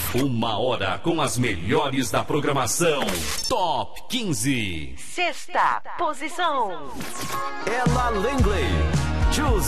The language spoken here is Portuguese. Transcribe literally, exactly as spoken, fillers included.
Uma hora com as melhores da programação. Top quinze. Sexta posição. Ella Langley. Choose